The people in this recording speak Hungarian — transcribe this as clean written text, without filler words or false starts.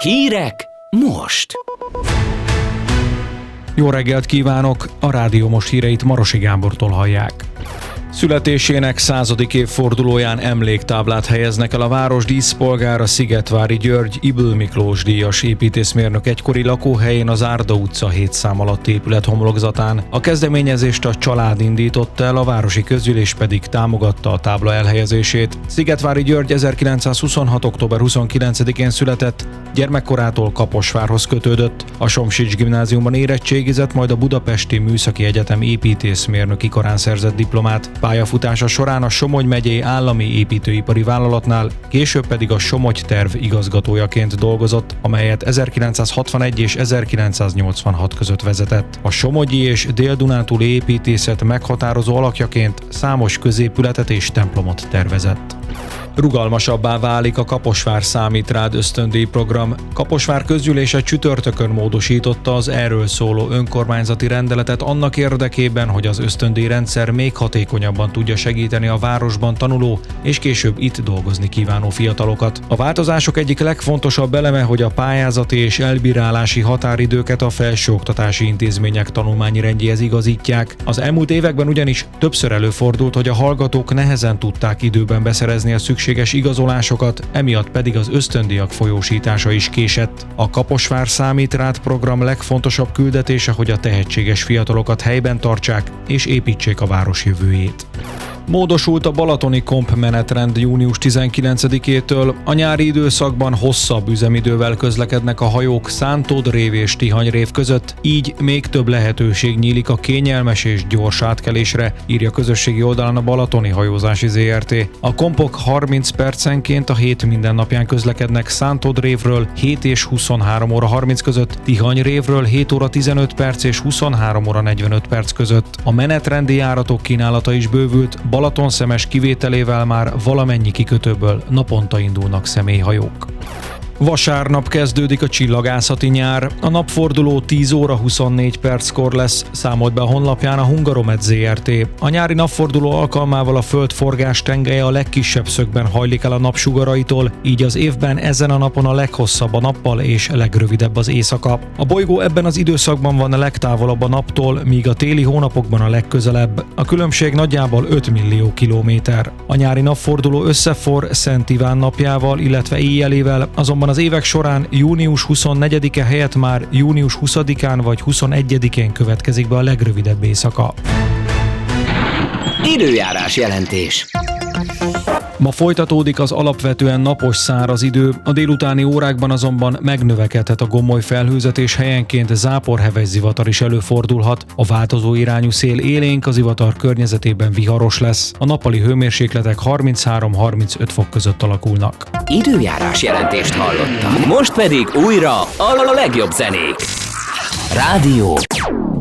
Hírek most! Jó reggelt kívánok! A Rádió Most híreit Marosi Gábortól hallják. Születésének 100. évfordulóján emléktáblát helyeznek el a város díszpolgára Szigetvári György Ybl Miklós díjas építészmérnök egykori lakóhelyén az Árda utca 7 szám alatti épület homlokzatán. A kezdeményezést a család indította el, a városi közgyűlés pedig támogatta a tábla elhelyezését. Szigetvári György 1926. október 29-én született, gyermekkorától Kaposvárhoz kötődött. A Somsics Gimnáziumban érettségizett, majd a Budapesti Műszaki Egyetem építészmérnöki karán szerzett diplomát. Pályafutása során a Somogy megyei állami építőipari vállalatnál, később pedig a Somogy terv igazgatójaként dolgozott, amelyet 1961 és 1986 között vezetett. A somogyi és dél-dunántúli építészet meghatározó alakjaként számos középületet és templomot tervezett. Rugalmasabbá válik a Kaposvár Számít rád ösztöndíj program. Kaposvár közgyűlése csütörtökön módosította az erről szóló önkormányzati rendeletet annak érdekében, hogy az ösztöndíj rendszer még hatékonyabban tudja segíteni a városban tanuló és később itt dolgozni kívánó fiatalokat. A változások egyik legfontosabb eleme, hogy a pályázati és elbírálási határidőket a felsőoktatási intézmények tanulmányi rendjéhez igazítják. Az elmúlt években ugyanis többször előfordult, hogy a hallgatók nehezen tudták időben beszerezni a szükséges igazolásokat, emiatt pedig az ösztöndíjak folyósítása is késett. A Kaposvár Számít rád program legfontosabb küldetése, hogy a tehetséges fiatalokat helyben tartsák és építsék a város jövőjét. Módosult a balatoni komp menetrend június 19-től. A nyári időszakban hosszabb üzemidővel közlekednek a hajók Szántódrév és Tihanyrév között, így még több lehetőség nyílik a kényelmes és gyors átkelésre, írja közösségi oldalán a Balatoni Hajózási Zrt. A kompok 30 percenként a hét mindennapján közlekednek Szántódrévről 7 és 23 óra 30 között, Tihanyrévről 7 óra 15 perc és 23 óra 45 perc között. A menetrendi járatok kínálata is bővült, Balatonszemes kivételével már valamennyi kikötőből naponta indulnak személyhajók. Vasárnap kezdődik a csillagászati nyár. A napforduló 10 óra 24 perckor lesz, számolt be a honlapján a Hungaromet Zrt. A nyári napforduló alkalmával a Föld forgás tengelye a legkisebb szögben hajlik el a napsugaraitól, így az évben ezen a napon a leghosszabb a nappal és legrövidebb az éjszaka. A bolygó ebben az időszakban van a legtávolabb a naptól, míg a téli hónapokban a legközelebb. A különbség nagyjából 5 millió kilométer. A nyári napforduló összefor Szent Iván napjával, illetve éjjelével, azonban az évek során június 24-e helyett már június 20-án vagy 21-én következik be a legrövidebb éjszaka. Időjárás jelentés. Ma folytatódik az alapvetően napos száraz idő, a délutáni órákban azonban megnövekedhet a gomoly felhőzet és helyenként záporheves zivatar is előfordulhat. A változó irányú szél élénk, a zivatar környezetében viharos lesz. A nappali hőmérsékletek 33-35 fok között alakulnak. Időjárás jelentést hallottam. Most pedig újra a legjobb zenék. Rádió